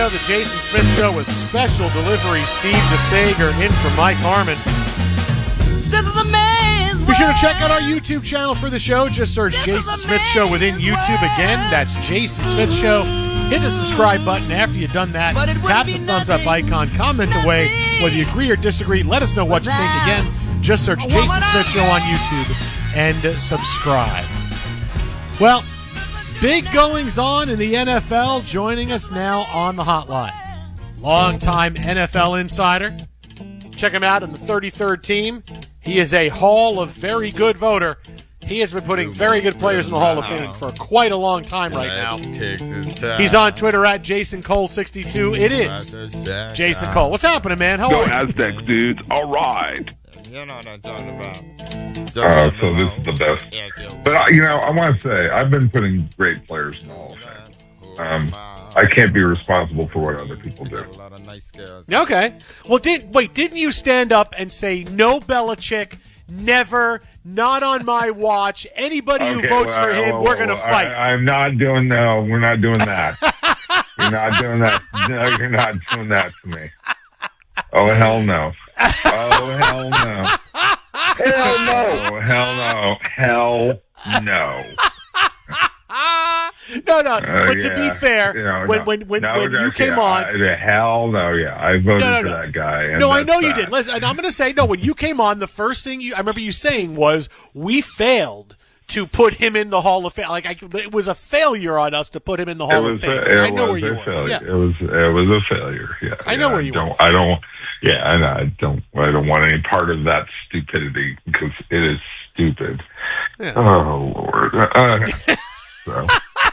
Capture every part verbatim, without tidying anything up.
The Jason Smith Show with special delivery. Steve DeSager in for Mike Harmon. This is a man's Be sure to check out our YouTube channel for the show. Just search Jason Smith Show within YouTube. Again, that's Jason Smith Show. Hit the subscribe button. After you've done that, tap the thumbs up icon. Comment away whether you agree or disagree. Let us know what you think. Again, just search Jason Smith Show on YouTube and subscribe. Well, big goings on in the N F L. Joining us now on the hotline, longtime N F L insider. Check him out on the thirty-third team. He is a Hall of Very Good voter. He has been putting very good players in the Hall of Fame for quite a long time right now. He's on Twitter at Jason Cole sixty-two. It is Jason Cole. What's happening, man? How Go are you? Aztecs, dudes. All right. You know what I'm talking about. Uh, so this is the best. But, I, you know, I want to say, I've been putting great players in the Hall of Fame. Um, I can't be responsible for what other people do. Okay. Well, did wait, didn't you stand up and say, no Belichick, never, not on my watch, anybody who Okay, votes well, for him, well, we're going to well, fight? I, I'm not doing, no, we're not doing that. You're not doing that. No, you're not doing that to me. Oh, hell no. Oh, hell no. Hell no. Oh, hell no. Hell no. no, no. Uh, but to yeah. be fair, You know, when, no. when, when, No, when no, you came yeah, on... I, hell no, yeah. I voted No, no, for no. that guy. And No, I that's know you that. did. Listen, and I'm going to say, no, when you came on, the first thing you, I remember you saying was, we failed to put him in the Hall of Fame. Like, I, it was a failure on us to put him in the Hall It of was Fame. a, it I know was where you a were. failure. Yeah. It was it was a failure. Yeah, I know yeah, where you don't, were. I don't. Yeah, I know. I don't. I don't want any part of that stupidity because it is stupid. Yeah. Oh Lord. Uh, so.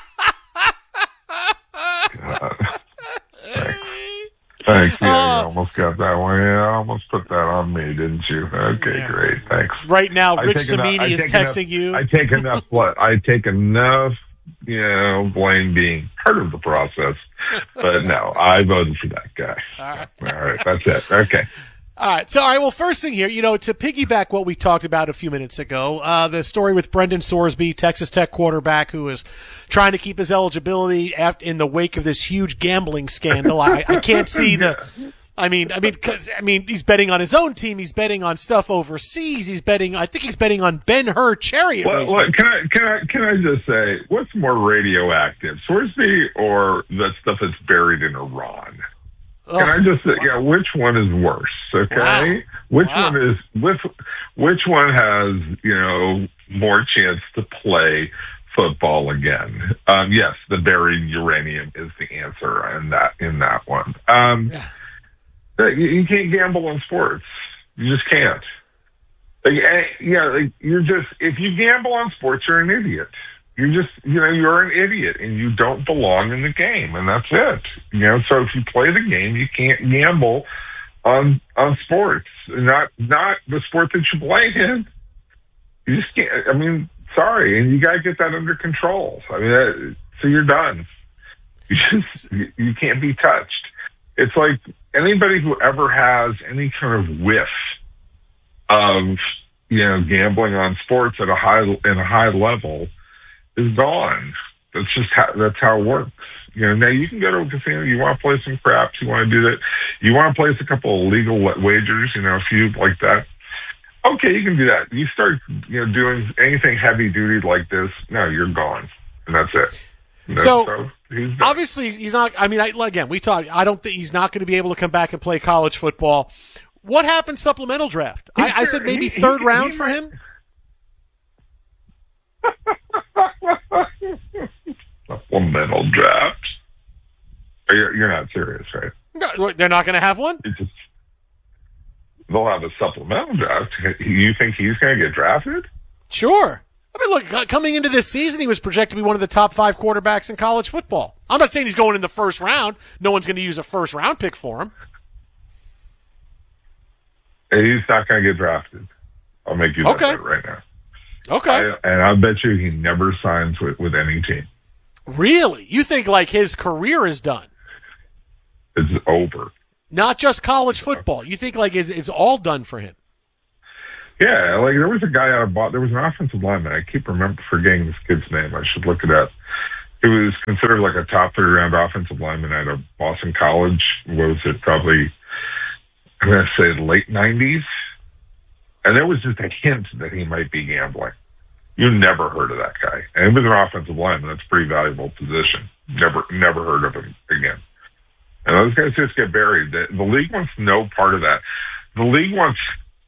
God. Thanks. Thanks. Yeah, Uh, you almost got that one. Yeah, I almost put that on me, didn't you? Okay, Yeah. great. Thanks. Right now, I Rich take enough- Cimini I is take texting enough, you. I take enough. What I take enough. You know, blame being part of the process. But no, I voted for that guy. All right. All right, that's it. Okay. All right. So, all right. Well, first thing here, you know, to piggyback what we talked about a few minutes ago, uh, the story with Brendan Sorsby, Texas Tech quarterback, who is trying to keep his eligibility after, in the wake of this huge gambling scandal. I, I can't see the. I mean, I mean, cause, I mean, he's betting on his own team. He's betting on stuff overseas. He's betting. I think he's betting on Ben-Hur chariot Well, races. well, can I can I can I just say what's more radioactive, Sorsby or the stuff that's buried in Iran? Can I just say, yeah, which one is worse? Okay, Wow. which Wow. one is which which one has you know more chance to play football again? Um, yes, the buried uranium is the answer in that in that one. Um, Yeah. You, you can't gamble on sports. You just can't. Like, eh, yeah, like you're just if you gamble on sports, you're an idiot. You're just you know you're an idiot, and you don't belong in the game, and that's it. You know, so if you play the game, you can't gamble on on sports, not not the sport that you play in. You just can't. I mean, sorry, and you got to get that under control. I mean, that, so you're done. You just you, you can't be touched. It's like anybody who ever has any kind of whiff of, you know, gambling on sports at a high, in a high level is gone. That's just how, that's how it works. You know, now you can go to a casino, you want to play some craps, you want to do that. You want to place a couple of legal wagers, you know, a few like that. Okay, you can do that. You start, you know, doing anything heavy duty like this, no, you're gone. And that's it. That's So, so he's done. obviously, he's not. I mean, I, again, we talked. I don't think he's not going to be able to come back and play college football. What happened supplemental draft? I, I said maybe He- third he- round he for might- him. Supplemental draft. You're, you're not serious, right? No, they're not going to have one. It's just, they'll have a supplemental draft. You think he's going to get drafted? Sure. I mean, look, coming into this season, he was projected to be one of the top five quarterbacks in college football. I'm not saying he's going in the first round. No one's going to use a first round pick for him. He's not going to get drafted. I'll make you that Okay. bet right now. Okay. I, and I bet you he never signs with, with any team. Really? You think like his career is done? It's over. Not just college football. You think like it's, it's all done for him? Yeah, like there was a guy out of Boston. There was an offensive lineman. I keep remember forgetting this kid's name. I should look it up. He was considered like a top thirty round offensive lineman out of Boston College. What was it? Probably, I'm going to say late nineties. And there was just a hint that he might be gambling. You never heard of that guy. And he was an offensive lineman. That's a pretty valuable position. Never, never heard of him again. And those guys just get buried. The, the league wants no part of that. The league wants,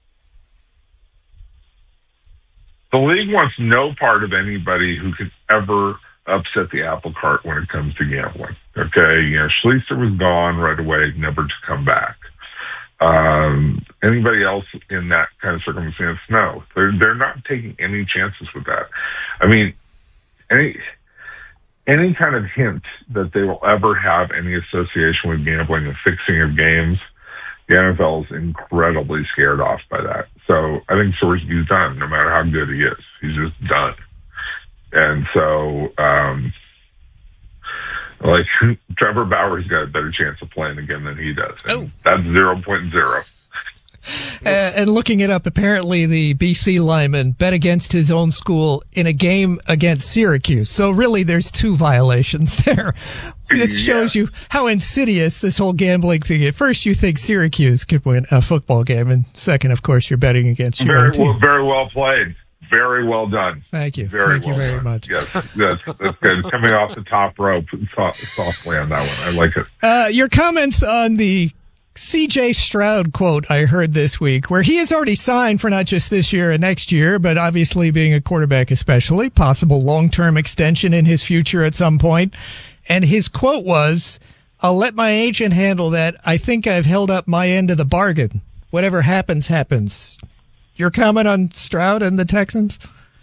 the league wants no part of anybody who could ever upset the apple cart when it comes to gambling. Okay, you know, Schleister was gone right away, never to come back. Um, anybody else in that kind of circumstance, no, they're they're not taking any chances with that. I mean, any any kind of hint that they will ever have any association with gambling and fixing of games, the N F L is incredibly scared off by that. So I think Sorsby's done, no matter how good he is. He's just done. And so, um, like, Trevor Bauer's got a better chance of playing again than he does. And oh. That's zero point zero. Uh, and looking it up, apparently the B C lineman bet against his own school in a game against Syracuse. So really there's two violations there. This shows Yeah. you how insidious this whole gambling thing is. First, you think Syracuse could win a football game, and second, of course, you're betting against your Very own team. well, very well played. Very well done. Thank you. Very Thank you well very done. much. Yes, that's, that's good. Coming off the top rope soft, softly on that one. I like it. Uh, your comments on the C J Stroud quote I heard this week, where he has already signed for not just this year and next year, but obviously being a quarterback especially, possible long-term extension in his future at some point. And his quote was, "I'll let my agent handle that. I think I've held up my end of the bargain. Whatever happens, happens." Your comment on Stroud and the Texans?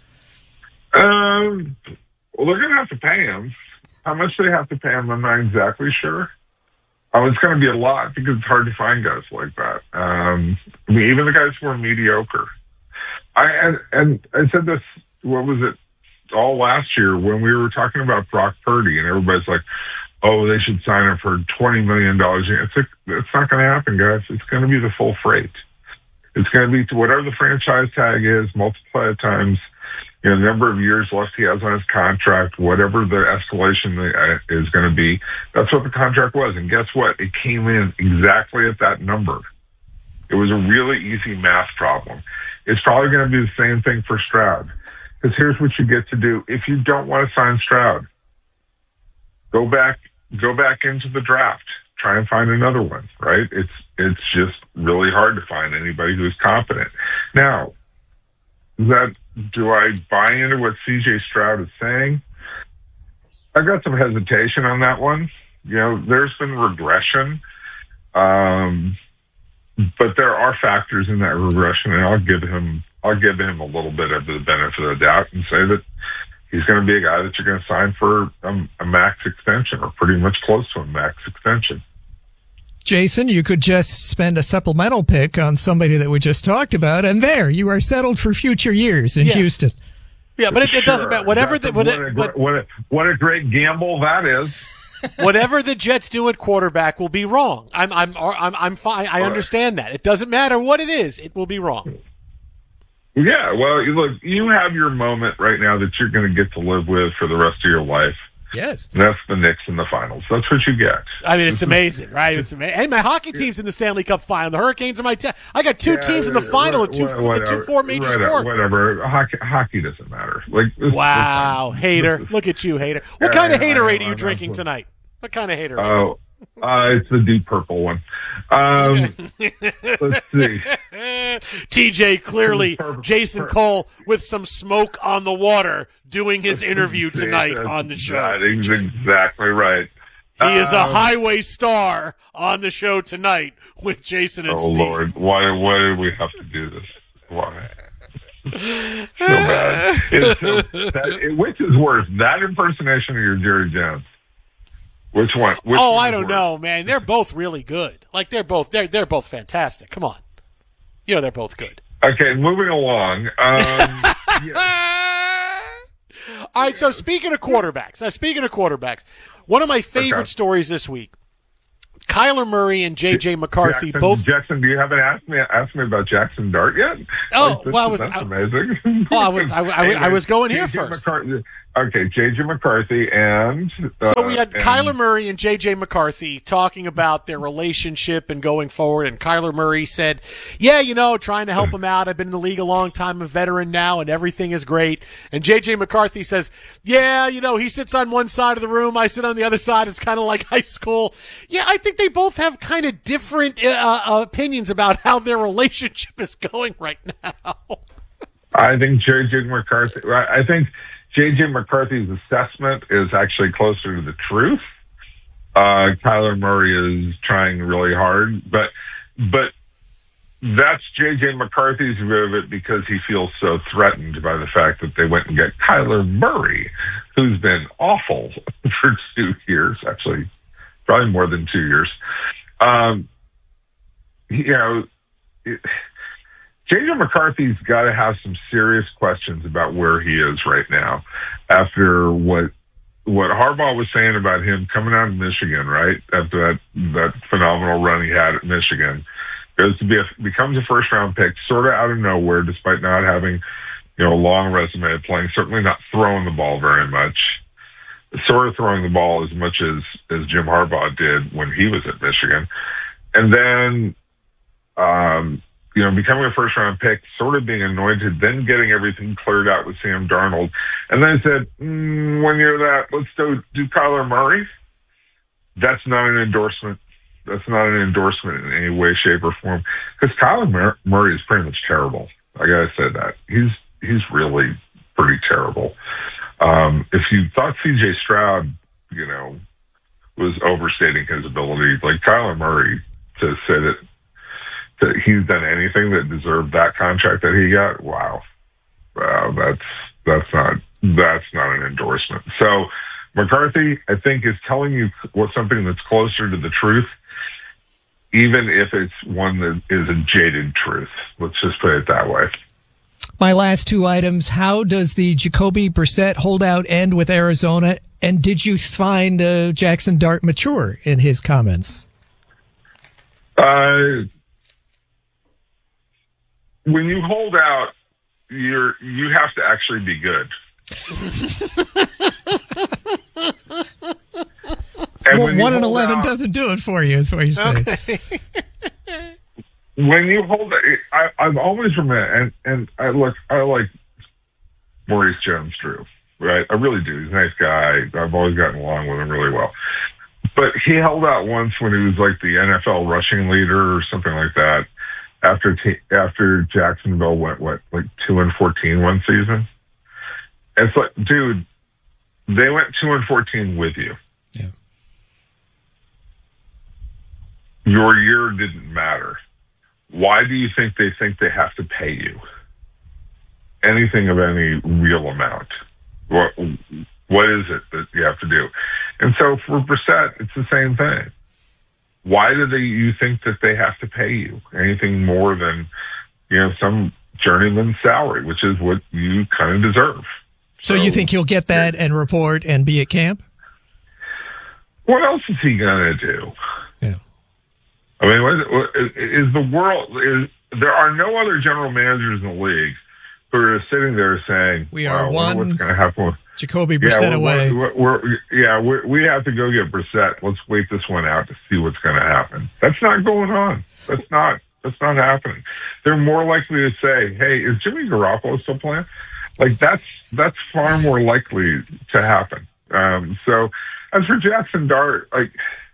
Um, well, they're going to have to pay him. How much they have to pay him, I'm not exactly sure. Oh, it's going to be a lot because it's hard to find guys like that. Um, I mean, even the guys who are mediocre. I and, and I said this, what was it, all last year when we were talking about Brock Purdy, and everybody's like, oh, they should sign him for twenty million dollars. It's, a, it's not going to happen, guys. It's going to be the full freight. It's going to be to whatever the franchise tag is, multiply it times, you know, the number of years left he has on his contract, whatever the escalation is going to be. That's what the contract was. And guess what? It came in exactly at that number. It was a really easy math problem. It's probably going to be the same thing for Stroud. Because here's what you get to do. If you don't want to sign Stroud, go back, go back into the draft. Try and find another one, right? It's it's just really hard to find anybody who's competent. Now, that do I buy into what C J Stroud is saying? I got some hesitation on that one. You know, there's been regression, um, but there are factors in that regression, and I'll give him I'll give him a little bit of the benefit of the doubt and say that he's going to be a guy that you're going to sign for um, a max extension, or pretty much close to a max extension. Jason, you could just spend a supplemental pick on somebody that we just talked about, and there, you are settled for future years in Yeah. Houston. Yeah, but it, it doesn't matter. Whatever the, what, what, a, it, what, what, a, what a great gamble that is. whatever the Jets do at quarterback will be wrong. I'm I'm I'm I'm fine. I understand that. It doesn't matter what it is. It will be wrong. Yeah, well, you look, you have your moment right now that you're going to get to live with for the rest of your life. Yes. And that's the Knicks in the finals. That's what you get. I mean, it's amazing, right? It's amazing. Hey, my hockey team's in the Stanley Cup final. The Hurricanes are my team. I got two Yeah, teams in the final of two, whatever, the two four major whatever, sports. Whatever. Hockey, hockey doesn't matter. Like this, Wow, this, hater. this, Look at you, hater. What Yeah, kind of I know, hater I rate know, are you I know. drinking tonight? What kind of hater? Oh, uh, it's the deep purple one. Um, let's see. T J clearly, Purple, Jason purple. Cole with some smoke on the water doing his interview tonight That's on the show. That is exactly right. He is a Um, highway star on the show tonight with Jason and Oh Steve. Lord, why? Why did we have to do this? Why? So bad. It's so, that, it, which is worse, that impersonation or your Jerry Jones? Which one? Which Oh, one I is don't worse? know, man. They're both really good. Like they're both they're they're both fantastic. Come on, you know they're both good. Okay, moving along. Um, yeah. All right. So speaking of quarterbacks, uh, speaking of quarterbacks, one of my favorite Okay. stories this week. Kyler Murray and J J McCarthy Jackson, both. Jackson, do you haven't asked me asked me about Jackson Dart yet? Oh, Like, this- well, I was- that's I- amazing. Oh, I was I, I, Hey, I was going here J J first. McCarthy, okay, J J McCarthy and uh, So we had and- Kyler Murray and J J McCarthy talking about their relationship and going forward. And Kyler Murray said, yeah, you know, trying to help him out. I've been in the league a long time, a veteran now, and everything is great. And J J McCarthy says, yeah, you know, he sits on one side of the room. I sit on the other side. It's kind of like high school. Yeah, I think they both have kind of different uh, uh, opinions about how their relationship is going right now. I think J J McCarthy. I think J J McCarthy's assessment is actually closer to the truth. Uh, Kyler Murray is trying really hard, but but that's J J McCarthy's view of it because he feels so threatened by the fact that they went and get Kyler Murray, who's been awful for two years, actually, probably more than two years. Um, you know. It, J J McCarthy's got to have some serious questions about where he is right now after what what Harbaugh was saying about him coming out of Michigan, right? After that that phenomenal run he had at Michigan. Goes to be a, becomes a first round pick, sort of out of nowhere, despite not having, you know, a long resume of playing, certainly not throwing the ball very much. Sort of throwing the ball as much as, as Jim Harbaugh did when he was at Michigan. And then um you know, becoming a first-round pick, sort of being anointed, then getting everything cleared out with Sam Darnold. And then I said, mm, one year that, let's do, do Kyler Murray. That's not an endorsement. That's not an endorsement in any way, shape, or form. Because Kyler Mur- Murray is pretty much terrible. I got to say that. He's he's really pretty terrible. Um, if you thought C J Stroud, you know, was overstating his ability, like Kyler Murray, to say that that he's done anything that deserved that contract that he got, wow, wow, that's that's not that's not an endorsement. So McCarthy, I think, is telling you what something that's closer to the truth, even if it's one that is a jaded truth. Let's just put it that way. My last two items: how does the Jacoby Brissett holdout end with Arizona? And did you find uh, Jackson Dart mature in his comments? Uh. When you hold out, you're you have to actually be good. and Well, one and hold eleven out, doesn't do it for you, is what you're saying. Okay. when you hold it, I, I've always remembered, and, and I look, I like Maurice Jones-Drew, right? I really do. He's a nice guy. I've always gotten along with him really well. But he held out once when he was like the N F L rushing leader or something like that. After t- after Jacksonville went what like two and fourteen one season, it's like, dude, they went two and fourteen with you. Yeah. Your year didn't matter. Why do you think they think they have to pay you anything of any real amount? What what is it that you have to do? And so for Brissett, it's the same thing. Why do they, you think that they have to pay you anything more than, you know, some journeyman salary, which is what you kind of deserve? So, so you think he'll get that and report and be at camp? What else is he going to do? Yeah. I mean, what, is the world, is, there are no other general managers in the league who are sitting there saying, we are wow, one what's going to happen? Jacoby Brissett yeah, we're, away. We're, we're, yeah, we're, we have to go get Brissett. Let's wait this one out to see what's going to happen. That's not going on. That's not. That's not happening. They're more likely to say, "Hey, is Jimmy Garoppolo still playing?" Like that's that's far more likely to happen. Um, so, as for Jackson Dart, like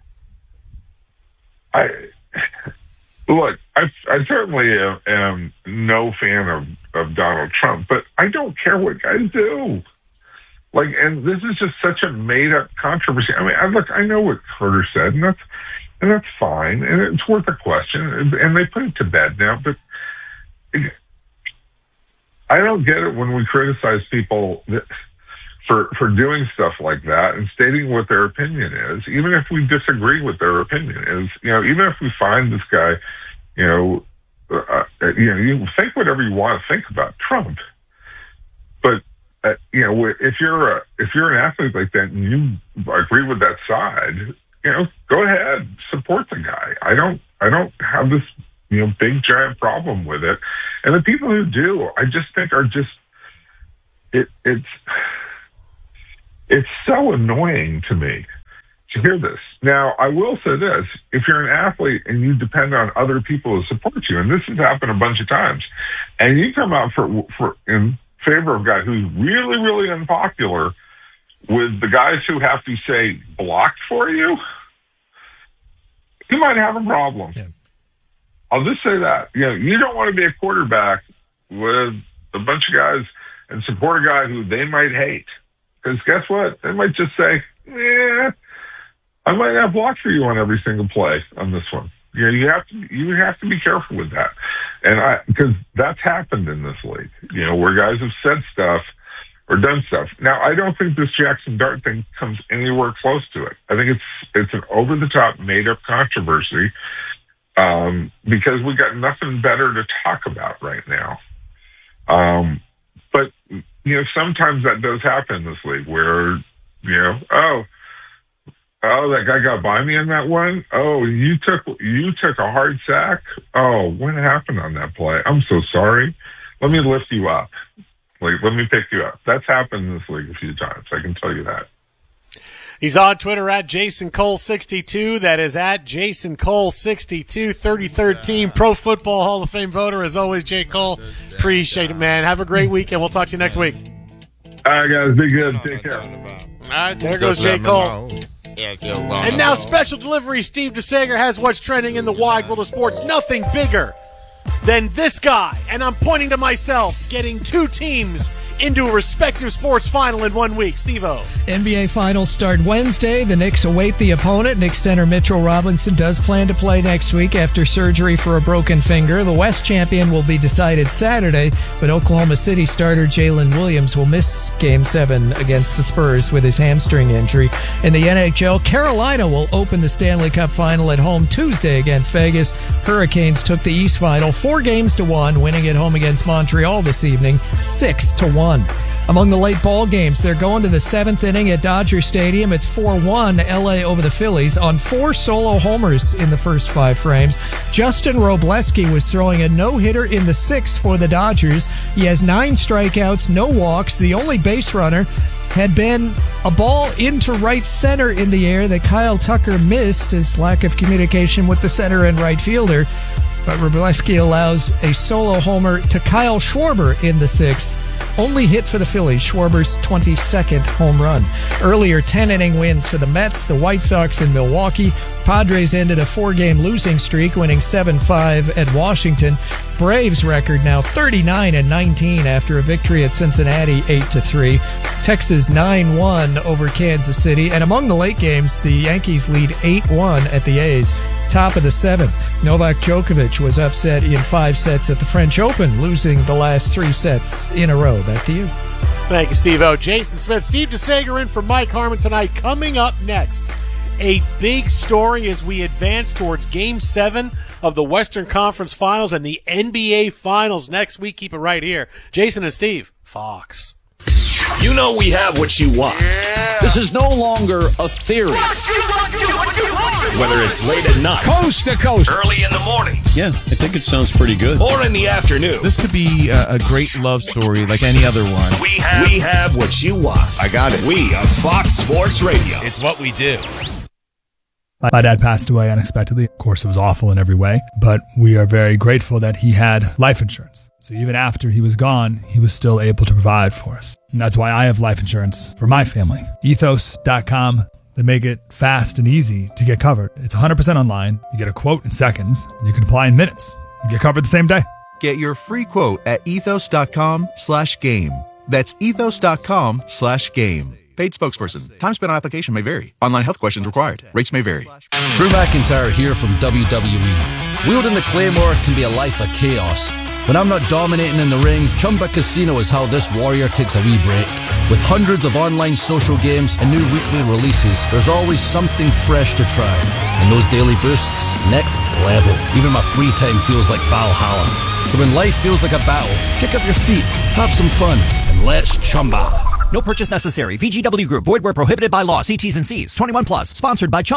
I look, I, I certainly am, am no fan of of Donald Trump, but I don't care what guys do. Like, and this is just such a made-up controversy. I mean, I, look, I know what Carter said, and that's and that's fine, and it's worth a question, and, and they put it to bed now. But it, I don't get it when we criticize people that, for for doing stuff like that and stating what their opinion is, even if we disagree with their opinion is. You know, even if we find this guy, you know, uh, you know, you think whatever you want to think about Trump, but Uh, you know, if you're a, if you're an athlete like that and you agree with that side, you know, go ahead, support the guy. I don't, I don't have this, you know, big giant problem with it. And the people who do, I just think are just, it, it's, it's so annoying to me to hear this. Now, I will say this, if you're an athlete and you depend on other people to support you, and this has happened a bunch of times, and you come out for, for, in favor of a guy who's really, really unpopular with the guys who have to say blocked for you, you might have a problem. Yeah. I'll just say that. You know, you don't want to be a quarterback with a bunch of guys and support a guy who they might hate. Because guess what? They might just say, yeah, I might not block for you on every single play on this one. You know, you have to, you have to be careful with that. And I, because that's happened in this league, you know, where guys have said stuff or done stuff. Now, I don't think this Jackson Dart thing comes anywhere close to it. I think it's, it's an over the top made up controversy, um, because we got nothing better to talk about right now. Um, but, you know, sometimes that does happen in this league where, you know, oh, oh, that guy got by me on that one. Oh, you took you took a hard sack. Oh, what happened on that play? I'm so sorry. Let me lift you up. Like, let me pick you up. That's happened in this league a few times. I can tell you that. He's on Twitter at Jason Cole sixty-two. That is at Jason Cole sixty-two, thirty-third team Pro Football Hall of Fame voter. As always, J. Cole, appreciate it, man. Have a great weekend. We'll talk to you next week. All right, guys. Be good. Take care. All right, there goes J. Cole. And now special delivery, Steve DeSager has what's trending in the wide world of sports. Nothing bigger than this guy, and I'm pointing to myself, getting two teams into a respective sports final in one week. Steve-O. N B A Finals start Wednesday. The Knicks await the opponent. Knicks center Mitchell Robinson does plan to play next week after surgery for a broken finger. The West champion will be decided Saturday, but Oklahoma City starter Jalen Williams will miss Game seven against the Spurs with his hamstring injury. In the N H L, Carolina will open the Stanley Cup final at home Tuesday against Vegas. Hurricanes took the East final four games to one, winning at home against Montreal this evening, six to one. Among the late ball games, they're going to the seventh inning at Dodger Stadium. It's four one L A over the Phillies on four solo homers in the first five frames. Justin Robleski was throwing a no-hitter in the sixth for the Dodgers. He has nine strikeouts, no walks. The only base runner had been a ball into right center in the air that Kyle Tucker missed, his lack of communication with the center and right fielder. But Robleski allows a solo homer to Kyle Schwarber in the sixth. Only hit for the Phillies, Schwarber's twenty-second home run. Earlier ten-inning wins for the Mets, the White Sox, and Milwaukee. Padres ended a four-game losing streak, winning seven five at Washington. Braves record now thirty-nine and nineteen after a victory at Cincinnati eight to three. Texas nine one over Kansas City. And among the late games, the Yankees lead eight one at the A's. Top of the seventh, Novak Djokovic was upset in five sets at the French Open, losing the last three sets in a row. Back to you. Thank you, Steve-O. Jason Smith, Steve DeSager in for Mike Harmon tonight. Coming up next, a big story as we advance towards Game seven of the Western Conference Finals and the N B A Finals next week. Keep it right here. Jason and Steve, Fox. You know we have what you want. Yeah. This is no longer a theory. What you, what you, what you want. Whether it's late at night, coast to coast, early in the mornings, yeah, I think it sounds pretty good, or in the afternoon. This could be a, a great love story like any other one. We have, we have what you want. I got it. We are Fox Sports Radio. It's what we do. My dad passed away unexpectedly. Of course, it was awful in every way, but we are very grateful that he had life insurance. So even after he was gone, he was still able to provide for us. And that's why I have life insurance for my family. ethos dot com. They make it fast and easy to get covered. It's one hundred percent online. You get a quote in seconds, and you can apply in minutes. You get covered the same day. Get your free quote at ethos dot com slash game. That's ethos dot com slash game. Paid spokesperson. Time spent on application may vary. Online health questions required. Rates may vary. Drew McIntyre here from W W E. Wielding the Claymore can be a life of chaos. When I'm not dominating in the ring, Chumba Casino is how this warrior takes a wee break. With hundreds of online social games and new weekly releases, there's always something fresh to try. And those daily boosts, next level. Even my free time feels like Valhalla. So when life feels like a battle, kick up your feet, have some fun, and let's Chumba. No purchase necessary. V G W Group. Void where prohibited by law. See T's and C's. twenty-one plus. Sponsored by Chumba.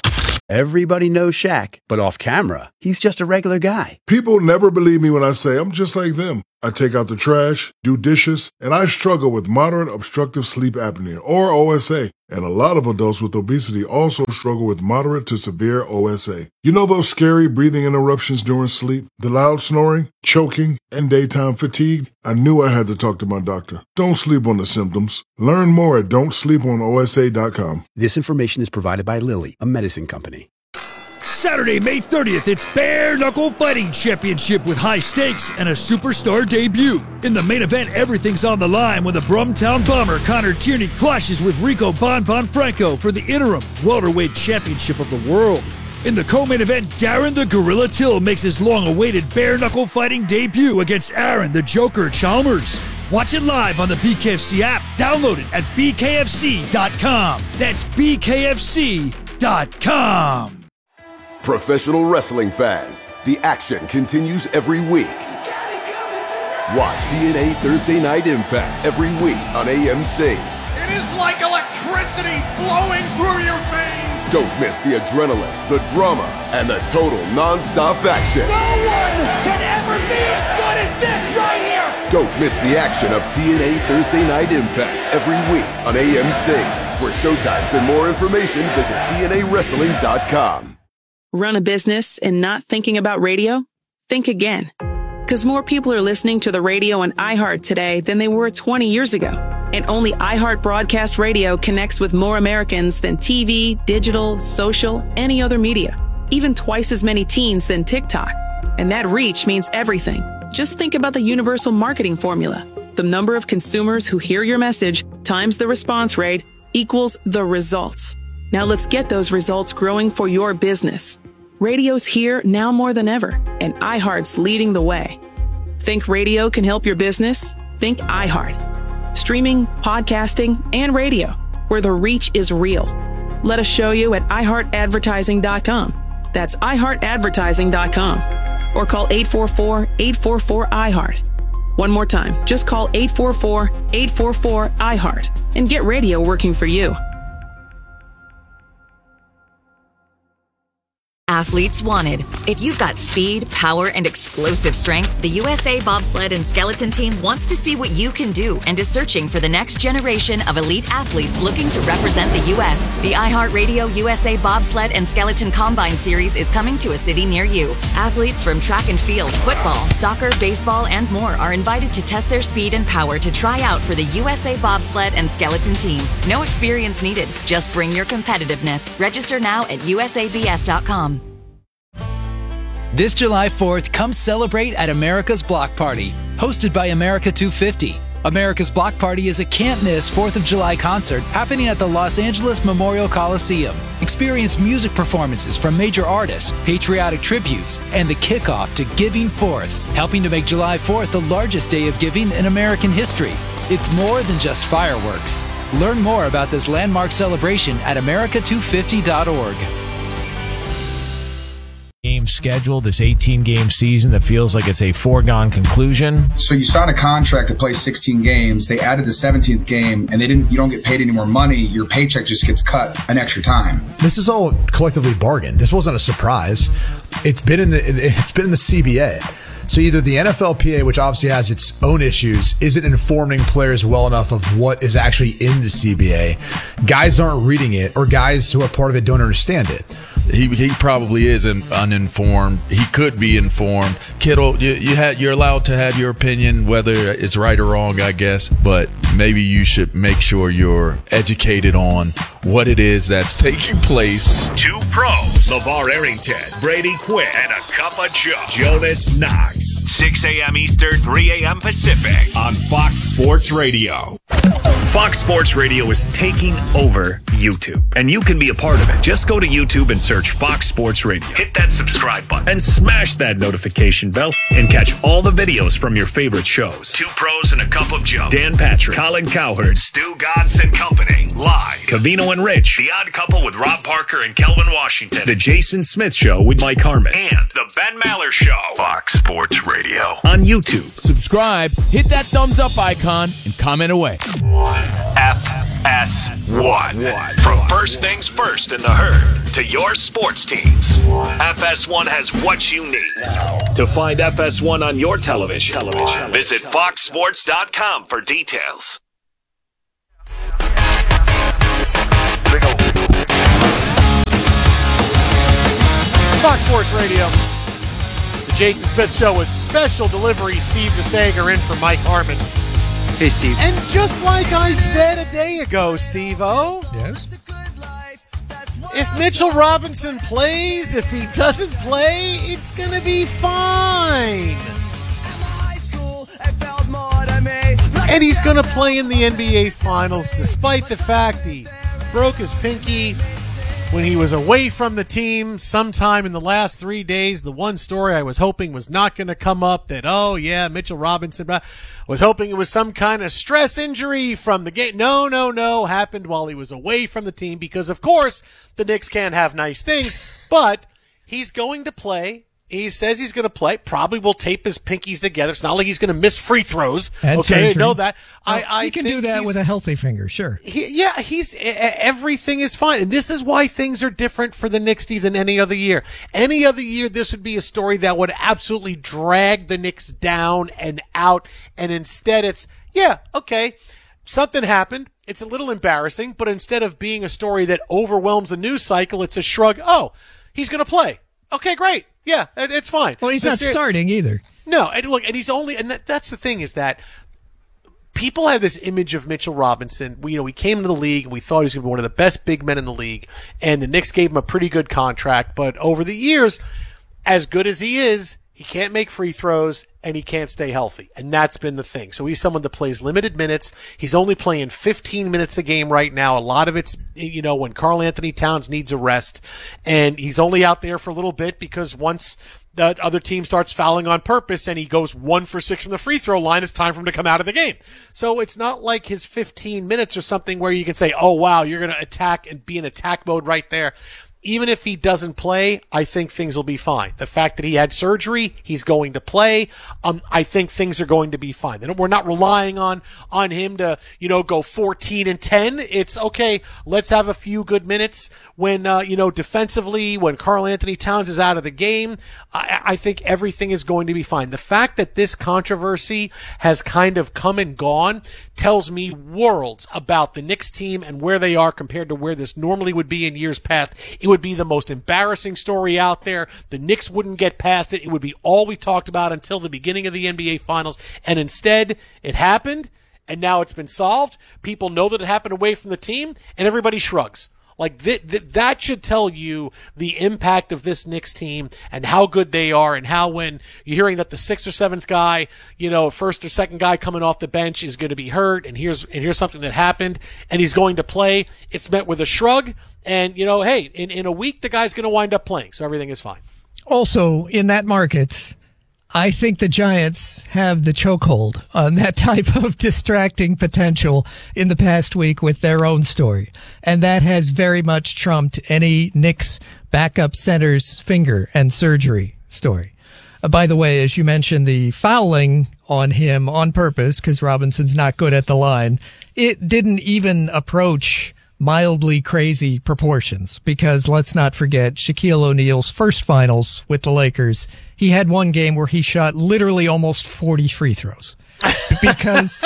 Everybody knows Shaq, but off camera, he's just a regular guy. People never believe me when I say I'm just like them. I take out the trash, do dishes, and I struggle with moderate obstructive sleep apnea, or O S A. And a lot of adults with obesity also struggle with moderate to severe O S A. You know those scary breathing interruptions during sleep, the loud snoring, choking, and daytime fatigue? I knew I had to talk to my doctor. Don't sleep on the symptoms. Learn more at don't sleep on O S A dot com. This information is provided by Lilly, a medicine company. Saturday, May thirtieth, it's Bare Knuckle Fighting Championship with high stakes and a superstar debut. In the main event, everything's on the line when the Brumtown Bomber Connor Tierney clashes with Rico Bon Bon Franco for the interim welterweight championship of the world. In the co-main event, Darren the Gorilla Till makes his long-awaited Bare Knuckle Fighting debut against Aaron the Joker Chalmers. Watch it live on the B K F C app. Download it at B K F C dot com. That's B K F C dot com. Professional wrestling fans, the action continues every week. Watch T N A Thursday Night Impact every week on A M C. It is like electricity flowing through your veins. Don't miss the adrenaline, the drama, and the total non-stop action. No one can ever be as good as this right here. Don't miss the action of T N A Thursday Night Impact every week on A M C. For showtimes and more information, visit T N A wrestling dot com. Run a business and not thinking about radio? Think again. Because more people are listening to the radio on iHeart today than they were twenty years ago. And only iHeart Broadcast Radio connects with more Americans than T V, digital, social, any other media. Even twice as many teens than TikTok. And that reach means everything. Just think about the universal marketing formula. The number of consumers who hear your message times the response rate equals the results. Now let's get those results growing for your business. Radio's here now more than ever, and iHeart's leading the way. Think radio can help your business? Think iHeart. Streaming, podcasting, and radio, where the reach is real. Let us show you at i heart advertising dot com. That's i heart advertising dot com. Or call eight four four, eight four four, I heart. One more time, just call eight four four, eight four four, I heart and get radio working for you. Athletes wanted. If you've got speed, power, and explosive strength, the U S A Bobsled and Skeleton Team wants to see what you can do and is searching for the next generation of elite athletes looking to represent the U S. The iHeartRadio U S A Bobsled and Skeleton Combine Series is coming to a city near you. Athletes from track and field, football, soccer, baseball, and more are invited to test their speed and power to try out for the U S A Bobsled and Skeleton Team. No experience needed. Just bring your competitiveness. Register now at U S A B S dot com. This July fourth, come celebrate at America's Block Party, hosted by America two fifty. America's Block Party is a can't-miss fourth of July concert happening at the Los Angeles Memorial Coliseum. Experience music performances from major artists, patriotic tributes, and the kickoff to Giving Fourth, helping to make July fourth the largest day of giving in American history. It's more than just fireworks. Learn more about this landmark celebration at America two fifty dot org. Game schedule, this eighteen-game season that feels like it's a foregone conclusion. So you sign a contract to play sixteen games. They added the seventeenth game, and they didn't. You don't get paid any more money. Your paycheck just gets cut an extra time. This is all collectively bargained. This wasn't a surprise. It's been in the it's been in the C B A. So either the N F L P A, which obviously has its own issues, isn't informing players well enough of what is actually in the C B A. Guys aren't reading it, or guys who are part of it don't understand it. He he probably is uninformed. He could be informed. Kittle, you, you had you're allowed to have your opinion, whether it's right or wrong, I guess. But maybe you should make sure you're educated on what it is that's taking place. Two pros, LeVar Arrington, Brady Quinn, and a cup of Joe, Jonas Knox. six a.m. Eastern, three a.m. Pacific on Fox Sports Radio. Fox Sports Radio is taking over YouTube, and you can be a part of it. Just go to YouTube and search Fox Sports Radio. Hit that subscribe button and smash that notification bell and catch all the videos from your favorite shows. Two Pros and a Cup of Joe, Dan Patrick, Colin Cowherd, Stu Gatz and Company, live. Covino and Rich, The Odd Couple with Rob Parker and Kelvin Washington, The Jason Smith Show with Mike Harmon, and The Ben Maller Show. Fox Sports Radio on YouTube. Subscribe, hit that thumbs up icon, and comment away. F S one. From First Things First in the Herd. to your sports teams. F S one has what you need. To find F S one on your television, television. visit fox sports dot com for details. Fox Sports Radio. The Jason Smith Show with special delivery. Steve DeSager in for Mike Harmon. Hey, Steve. And just like I said a day ago, Steve-O. Yes? If Mitchell Robinson plays, if he doesn't play, it's going to be fine. And he's going to play in the N B A Finals despite the fact he broke his pinky when he was away from the team sometime in the last three days. The one story I was hoping was not going to come up, that, oh, yeah, Mitchell Robinson was hoping it was some kind of stress injury from the game. No, no, no, happened while he was away from the team because, of course, the Knicks can't have nice things, but he's going to play. He says he's going to play. Probably will tape his pinkies together. It's not like he's going to miss free throws. And okay, surgery. I know that. Well, I, I he can think do that he's- with a healthy finger, sure. He, yeah, he's everything is fine, and this is why things are different for the Knicks, Steve, than any other year. Any other year, this would be a story that would absolutely drag the Knicks down and out, and instead, it's yeah, okay, something happened. It's a little embarrassing, but instead of being a story that overwhelms the news cycle, it's a shrug. Oh, he's going to play. Okay, great. Yeah, it, it's fine. Well, he's The not ser- starting either. No, and look, and he's only, and that, that's the thing is that people have this image of Mitchell Robinson. We, you know, we came into the league and we thought he was going to be one of the best big men in the league, and the Knicks gave him a pretty good contract. But over the years, as good as he is, he can't make free throws and he can't stay healthy. And that's been the thing. So he's someone that plays limited minutes. He's only playing fifteen minutes a game right now. A lot of it's, you know, when Karl Anthony Towns needs a rest, and he's only out there for a little bit because once the other team starts fouling on purpose and he goes one for six from the free throw line, it's time for him to come out of the game. So it's not like his fifteen minutes or something where you can say, oh, wow, you're going to attack and be in attack mode right there. Even if he doesn't play, I think things will be fine. The fact that he had surgery, he's going to play. Um, I think things are going to be fine. We're not relying on, on him to, you know, go fourteen and ten. It's okay. Let's have a few good minutes when, uh, you know, defensively, when Karl Anthony Towns is out of the game. I, I think everything is going to be fine. The fact that this controversy has kind of come and gone tells me worlds about the Knicks team and where they are compared to where this normally would be in years past. It would be the most embarrassing story out there. The Knicks wouldn't get past it. It would be all we talked about until the beginning of the N B A Finals. And instead, it happened, and now it's been solved. People know that it happened away from the team, and everybody shrugs. Like, th- th- that should tell you the impact of this Knicks team and how good they are, and how when you're hearing that the sixth or seventh guy, you know, first or second guy coming off the bench is going to be hurt, and here's and here's something that happened, and he's going to play, it's met with a shrug, and, you know, hey, in, in a week, the guy's going to wind up playing, so everything is fine. Also, in that market, I think the Giants have the chokehold on that type of distracting potential in the past week with their own story. And that has very much trumped any Knicks backup center's finger and surgery story. Uh, by the way, as you mentioned, the fouling on him on purpose, because Robinson's not good at the line, it didn't even approach mildly crazy proportions, because let's not forget Shaquille O'Neal's first finals with the Lakers. He had one game where he shot literally almost forty free throws because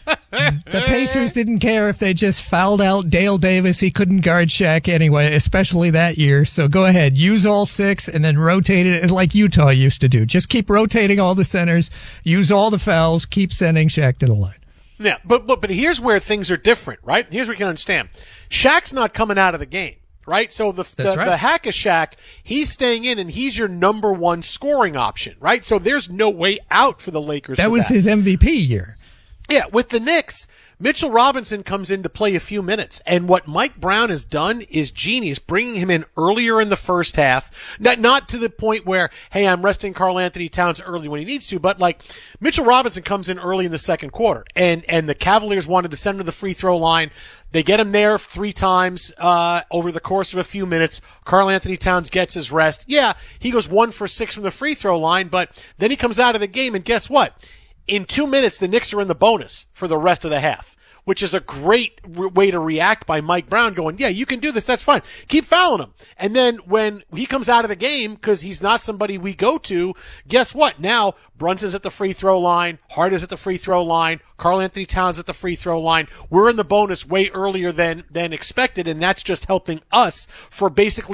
the Pacers didn't care if they just fouled out Dale Davis. He couldn't guard Shaq anyway, especially that year. So go ahead, use all six and then rotate it like Utah used to do. Just keep rotating all the centers, use all the fouls, keep sending Shaq to the line. Yeah, but, but but here's where things are different, right? Here's where you can understand. Shaq's not coming out of the game, right? So the the, right. the hack of Shaq, he's staying in, and he's your number one scoring option, right? So there's no way out for the Lakers. That for was that. his M V P year. Yeah, with the Knicks, Mitchell Robinson comes in to play a few minutes, and what Mike Brown has done is genius, bringing him in earlier in the first half. Not, not to the point where, hey, I'm resting Karl Anthony Towns early when he needs to, but like Mitchell Robinson comes in early in the second quarter, and and the Cavaliers wanted to send him to the free throw line. They get him there three times uh over the course of a few minutes. Karl Anthony Towns gets his rest. Yeah, he goes one for six from the free throw line, but then he comes out of the game, and guess what? In two minutes, the Knicks are in the bonus for the rest of the half. which is a great re- way to react by Mike Brown going, yeah, you can do this. That's fine. Keep fouling him. And then when he comes out of the game, because he's not somebody we go to, guess what? Now Brunson's at the free throw line. Hart is at the free throw line. Karl Anthony Towns at the free throw line. We're in the bonus way earlier than, than expected, and that's just helping us for basically